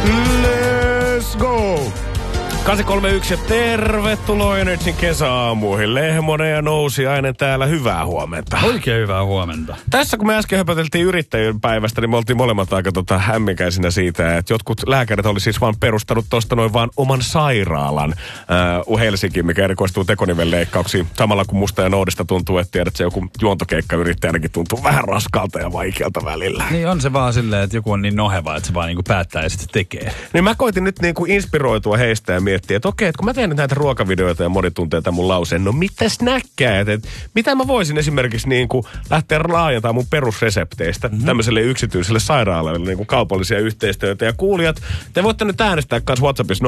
Let's go! 831 ja tervetuloa Energin kesäaamuihin. Lehmonen ja Nousiainen täällä. Hyvää huomenta. Oikein hyvää huomenta. Tässä kun me äsken höpöteltiin yrittäjien päivästä, niin me oltiin molemmat aika hämminkäisinä siitä, että jotkut lääkärit oli siis vaan perustanut tosta noin vaan oman sairaalan Helsinkiin, mikä erikoistuu tekonivelleikkauksiin. Samalla kun musta ja Noudista tuntuu, että tiedät, se joku juontokeikkayrittäjänäkin tuntuu vähän raskalta ja vaikealta välillä. Niin on se vaan silleen, että joku on niin noheva, että se vaan niinku päättää ja sitten tekee. Niin mä koitin nyt niinku inspiroitua heistä ja miettiä, että okei, että kun mä teen nyt näitä ruokavideoita ja moni tuntee tämän mun lauseen, no mitä snäkkäät, että mitä mä voisin esimerkiksi niinku lähteä laajentamaan mun perusresepteistä tämmöiselle yksityiselle sairaalalle niinku kaupallisia yhteistyötä. Ja kuulijat, te voitte nyt äänestää kanssa WhatsAppissa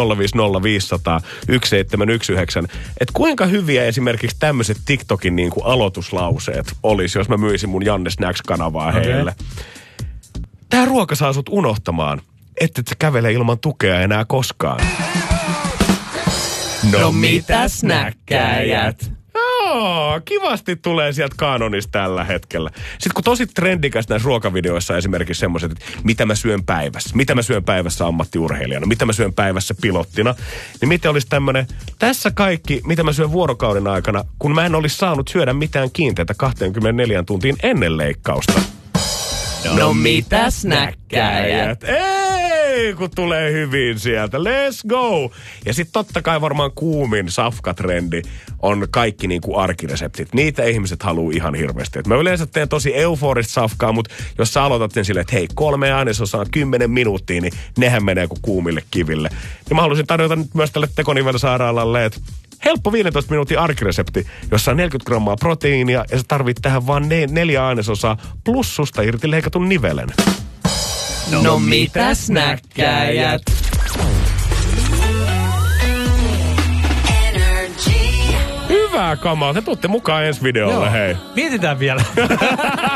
050501719, että kuinka hyviä esimerkiksi tämmöiset TikTokin niinku aloituslauseet olisi, jos mä myisin mun Janne Snacks-kanavaa heille. Tää ruoka saa sut unohtamaan, että et sä kävele ilman tukea enää koskaan. No mitä snäkkäjät? Joo, kivasti tulee sieltä kanonista tällä hetkellä. Sitten kun tosi trendikäs näissä ruokavideoissa esimerkiksi semmoiset, että mitä mä syön päivässä. Mitä mä syön päivässä ammattiurheilijana. Mitä mä syön päivässä pilottina. Niin miten olisi tämmöinen, tässä kaikki, mitä mä syön vuorokauden aikana, kun mä en olisi saanut syödä mitään kiinteitä 24 tuntiin ennen leikkausta. No mitä snäkkäjät? Ei, kun tulee hyvin sieltä. Let's go! Ja sitten totta kai varmaan kuumin safkatrendi on kaikki niinku arkireseptit. Niitä ihmiset haluaa ihan hirveästi. Et mä yleensä teen tosi euforista safkaa, mutta jos sä aloitat sen silleen, että hei, 3 ainesosaa 10 minuuttia, niin nehän menee kuin kuumille kiville. Niin mä haluaisin tarjota nyt myös tälle tekonivelsairaalalle, että helppo 15 minuutin arkiresepti, jossa on 40 grammaa proteiinia ja sä tarvit tähän vaan 4 ainesosaa plus susta irti leikatun nivelen. No mitä snäkkäjät? Hyvää kamaa. Te tuutte mukaan ensi videolle, hei. Mietitään vielä.